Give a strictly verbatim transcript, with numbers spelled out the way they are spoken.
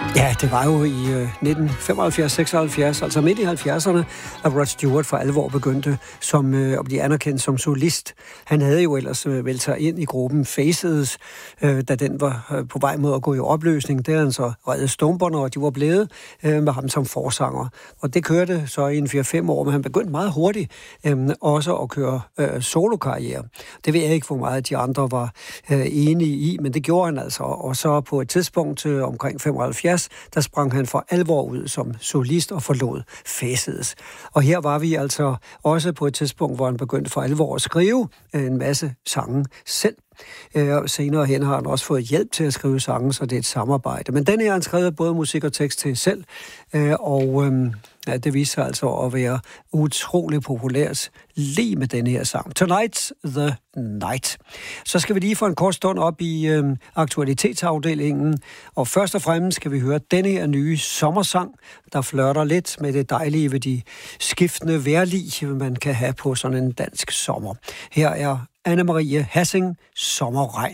Ja, det var jo i øh, nitten femoghalvfjerds seksoghalvfjerds, altså midt i halvfjerdserne, at Rod Stewart for alvor begyndte som, øh, at blive anerkendt som solist. Han havde jo ellers øh, meldt sig ind i gruppen Faces, øh, da den var øh, på vej mod at gå i opløsning. Der han så reddet stumperne, og de var blevet øh, med ham som forsanger. Og det kørte så i en fire fem år, men han begyndte meget hurtigt øh, også at køre øh, solokarriere. Det ved jeg ikke, hvor meget de andre var øh, enige i, men det gjorde han altså. Og så på et tidspunkt øh, omkring femoghalvfjerds, der sprang han for alvor ud som solist og forlod Faces. Og her var vi altså også på et tidspunkt, hvor han begyndte for alvor at skrive en masse sange selv. Og senere hen har han også fået hjælp til at skrive sange, så det er et samarbejde. Men den her har han skrevet både musik og tekst til selv, og ja, det viser sig altså at være utrolig populært lige med den her sang. Tonight's the Night. Så skal vi lige få en kort stund op i øh, aktualitetsafdelingen, og først og fremmest skal vi høre denne her nye sommersang, der flirter lidt med det dejlige ved de skiftende vejrlig, man kan have på sådan en dansk sommer. Her er Anne-Marie Hassing, Sommerregn.